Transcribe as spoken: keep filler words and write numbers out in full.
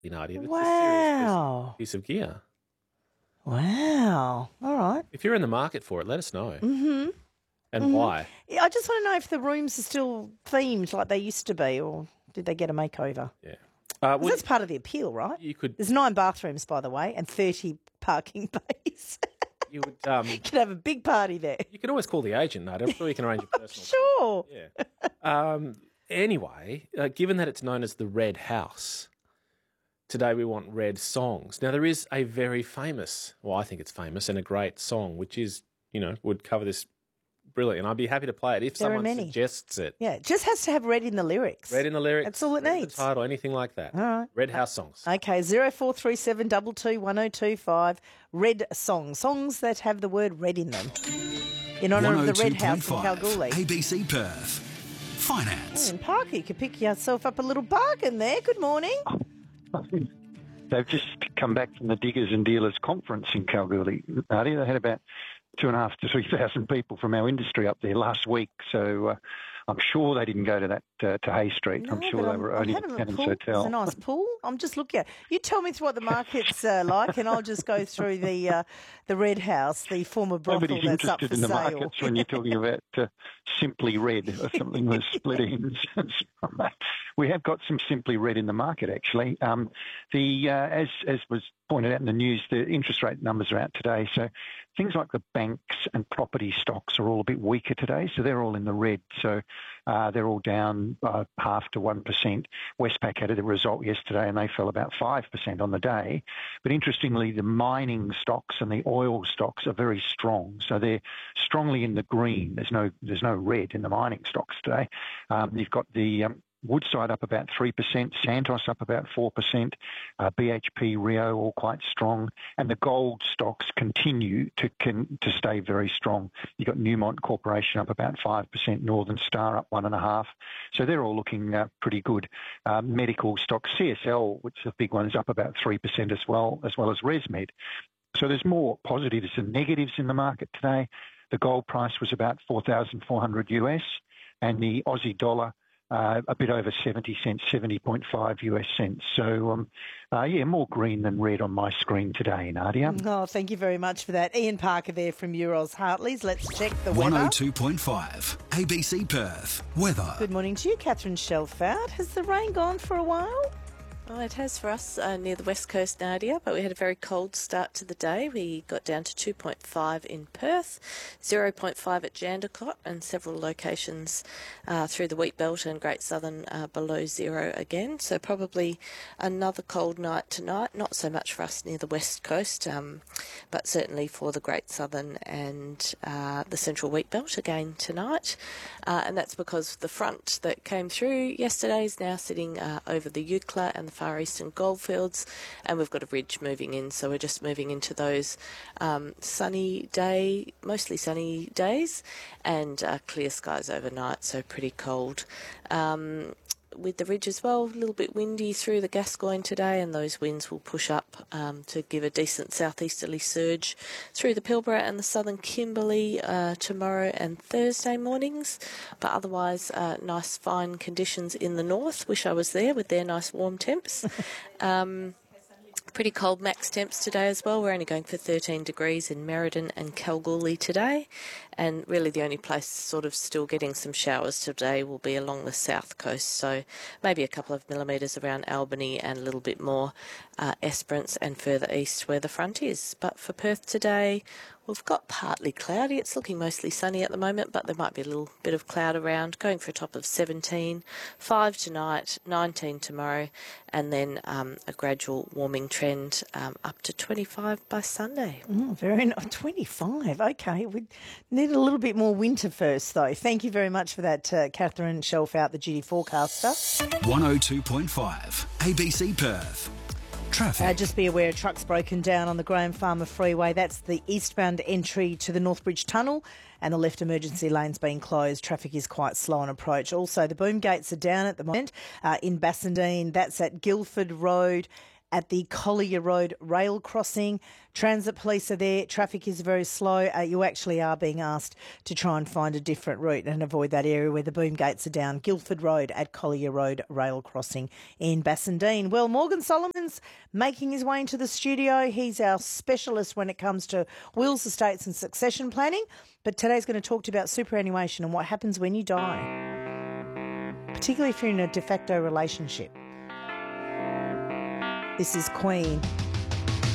Nadia. It's a serious Wow. piece of gear. Wow. All right. If you're in the market for it, let us know. Mm-hmm. And Mm-hmm. why? Yeah, I just want to know if the rooms are still themed like they used to be, or did they get a makeover? Yeah. Uh, 'Cause that's part of the appeal, right? You could. There's nine bathrooms, by the way, and thirty parking bays. You would. Um, you could have a big party there. You could always call the agent, Nadia. I'm sure you can arrange a personal. Sure. Yeah. Um, anyway, uh, given that it's known as the Red House, today we want red songs. Now, there is a very famous, well, I think it's famous, and a great song, which is, you know, would cover this brilliantly. And I'd be happy to play it if There are someone many. suggests it. Yeah, it just has to have red in the lyrics. Red in the lyrics. That's all it red in needs. The title, anything like that. All right. Red House songs. Okay, zero four three seven two two one zero two five. Red songs. Songs that have the word red in them. In honour of the Red House in Kalgoorlie. A B C Perth. Finance. And Parker, you could pick yourself up a little bargain there. Good morning. They've just come back from the Diggers and Dealers Conference in Kalgoorlie, Nadia. They had about two and a half to three thousand people from our industry up there last week. So uh, I'm sure they didn't go to that uh, to Hay Street. No, I'm sure but they I'm- were I'm only at having a Cannons pool. Hotel. It's a nice pool. I'm just looking at you. Tell me what the market's uh, like, and I'll just go through the uh, the Red House, the former brothel Nobody's that's up interested for in the sale. markets when you're talking about uh, Simply Red or something with split ends. We have got some Simply Red in the market, actually. Um, the uh, as as was pointed out in the news, the interest rate numbers are out today. So things like the banks and property stocks are all a bit weaker today. So they're all in the red. So uh, they're all down uh, half to one percent. Westpac had a result yesterday, and they fell about five percent on the day. But interestingly, the mining stocks and the oil stocks are very strong. So they're strongly in the green. There's no there's no red in the mining stocks today. Um, you've got the um, Woodside up about three percent, Santos up about four percent, uh, B H P, Rio all quite strong, and the gold stocks continue to can, to stay very strong. You've got Newmont Corporation up about five percent, Northern Star up one point five percent, so they're all looking uh, pretty good. Uh, medical stocks, C S L, which is a big one, is up about three percent as well, as well as ResMed. So there's more positives than negatives in the market today. The gold price was about four thousand four hundred U S, and the Aussie dollar Uh, a bit over seventy cents, seventy point five U S cents. So, um, uh, yeah, more green than red on my screen today, Nadia. Oh, thank you very much for that. Ian Parker there from Euroz Hartleys. Let's check the weather. one oh two point five A B C Perth. Weather. Good morning to you, Catherine Shelfout. Has the rain gone for a while? Well, it has for us uh, near the west coast, Nadia, but we had a very cold start to the day. We got down to two point five in Perth, zero point five at Jandakot, and several locations uh, through the Wheat Belt and Great Southern uh, below zero again. So probably another cold night tonight, not so much for us near the west coast, um, but certainly for the Great Southern and uh, the Central Wheat Belt again tonight. Uh, and that's because the front that came through yesterday is now sitting uh, over the Eucla and the Far Eastern Goldfields, and we've got a ridge moving in, so we're just moving into those um, sunny day, mostly sunny days, and uh, clear skies overnight, so pretty cold. Um, with the ridge as well, a little bit windy through the Gascoyne today, and those winds will push up um, to give a decent southeasterly surge through the Pilbara and the southern Kimberley uh, tomorrow and Thursday mornings. But otherwise, uh, nice fine conditions in the north. Wish I was there with their nice warm temps. um, Pretty cold max temps today as well. We're only going for thirteen degrees in Merredin and Kalgoorlie today, and really the only place sort of still getting some showers today will be along the south coast, so maybe a couple of millimetres around Albany and a little bit more uh, Esperance and further east where the front is. But for Perth today, we've got partly cloudy. It's looking mostly sunny at the moment, but there might be a little bit of cloud around, going for a top of seventeen, five tonight, nineteen tomorrow, and then um, a gradual warming trend um, up to twenty-five by Sunday. Mm, very nice. twenty-five, okay. We need a little bit more winter first, though. Thank you very much for that, uh, Catherine Shelfout, the duty forecaster. one oh two point five A B C Perth. Traffic. Uh, just be aware, a truck's broken down on the Graham Farmer Freeway. That's the eastbound entry to the Northbridge Tunnel, and the left emergency lane's been closed. Traffic is quite slow on approach. Also, the boom gates are down at the moment uh, in Bassendean. That's at Guildford Road at the Collier Road rail crossing. Transit police are there. Traffic is very slow. Uh, you actually are being asked to try and find a different route and avoid that area where the boom gates are down. Guildford Road at Collier Road rail crossing in Bassendean. Well, Morgan Solomon's making his way into the studio. He's our specialist when it comes to wills, estates and succession planning. But today's going to talk to you about superannuation and what happens when you die, particularly if you're in a de facto relationship. This is Queen